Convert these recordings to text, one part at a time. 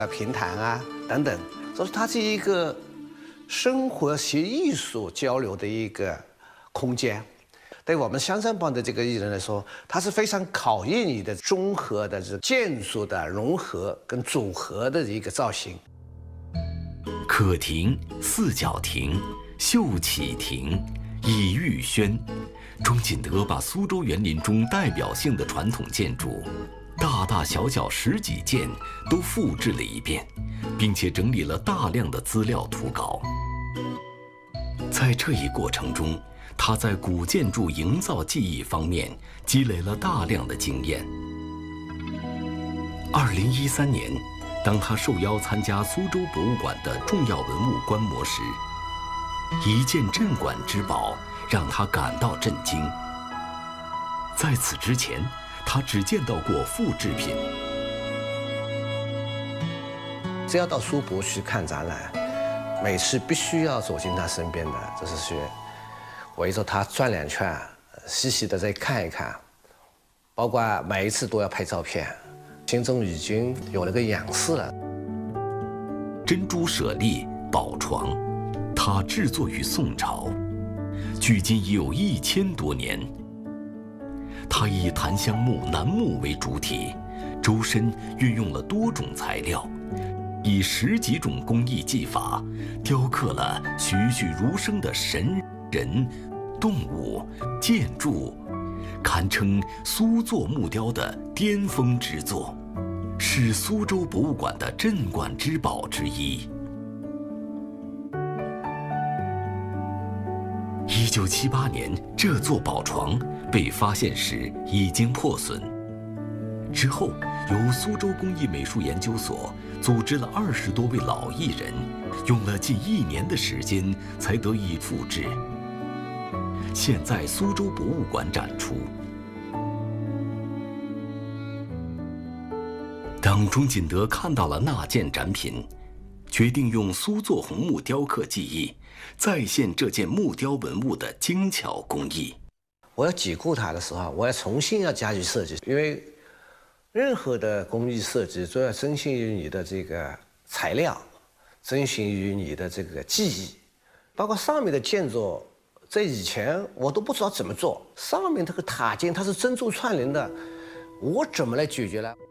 评弹啊等等，所以它是一个生活学艺术交流的一个空间。对我们香山帮的这个艺人来说，它是非常考验你的综合的这建筑的融合跟组合的一个造型。 可亭、四角亭、秀启亭、倚玉轩，钟锦德把苏州园林中代表性的传统建筑，大大小小10几件都复制了一遍，并且整理了大量的资料图稿。在这一过程中，他在古建筑营造技艺方面积累了大量的经验。2013年，当他受邀参加苏州博物馆的重要文物观摩时，一件镇馆之宝让他感到震惊。在此之前，他只见到过复制品。 只要到苏博去看展览，每次必须要走进他身边的，就是去围着他转2圈，细细的再看一看，包括每一次都要拍照片，心中已经有了个样式了。 珍珠舍利宝床，它制作于宋朝，距今已有1000多年。它以檀香木、楠木为主体，周身运用了多种材料，以10几种工艺技法，雕刻了栩栩如生的神人、动物、建筑，堪称苏作木雕的巅峰之作，是苏州博物馆的镇馆之宝之一。1978年，这座宝床被发现时已经破损。之后，由苏州工艺美术研究所组织了20多位老艺人，用了近1年的时间才得以复制。现在苏州博物馆展出。当钟锦德看到了那件展品，决定用苏作红木雕刻技艺再现这件木雕文物的精巧工艺。 我要解构它的时候，我要重新加以设计，因为任何的工艺设计都要遵循于你的这个材料，遵循于你的这个技艺，包括上面的建筑，在以前我都不知道怎么做。上面这个塔尖它是珍珠串联的，我怎么来解决呢？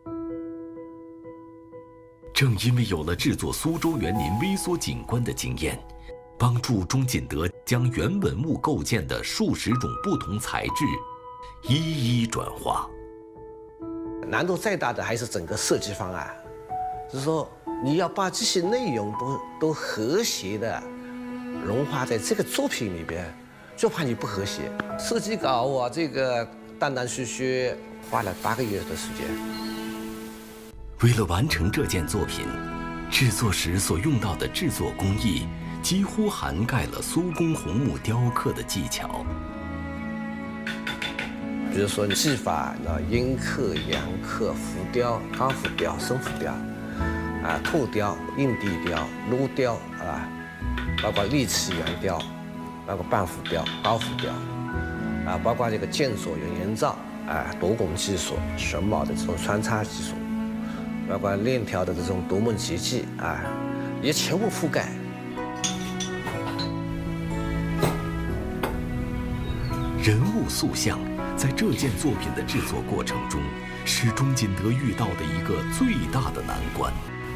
正因为有了制作苏州园林微缩景观的经验，帮助钟锦德将原文物构建的数十种不同材质一一转化。 难度再大的还是整个设计方案，就是说你要把这些内容都和谐的融化在这个作品里边，就怕你不和谐。设计稿我这个断断续续花了8个月的时间。 为了完成这件作品，制作时所用到的制作工艺几乎涵盖了苏公红木雕刻的技巧。 比如说技法，阴刻、阳刻、浮雕、高浮雕、深浮雕，兔雕、硬地雕、镂雕包括立齿圆雕，包括半浮雕、高浮雕，包括这个剑锁元营造夺拱技术、榫卯的这种穿插技术，包括链条的这种夺梦结技也全部覆盖。 人物塑像在这件作品的制作过程中，是钟锦德遇到的一个最大的难关。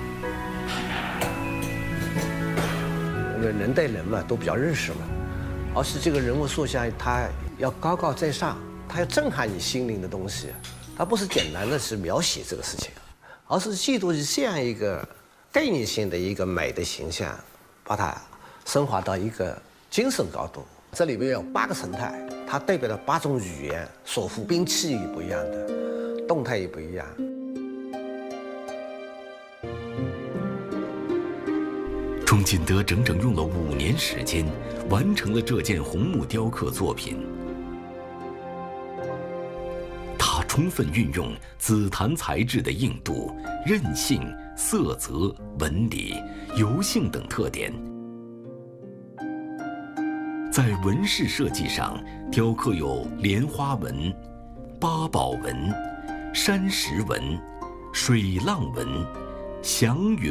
人对人嘛，都比较认识嘛，而是这个人物塑像，它要高高在上，它要震撼你心灵的东西，它不是简单的是描写这个事情，而是记录这样一个概念性的一个美的形象，把它升华到一个精神高度。这里边有8个神态，它代表了8种语言，所服兵器也不一样的，动态也不一样。 钟锦德整整用了5年时间，完成了这件红木雕刻作品。他充分运用紫檀材质的硬度、韧性、色泽、纹理、油性等特点，在纹饰设计上雕刻有莲花纹、八宝纹、山石纹、水浪纹、祥云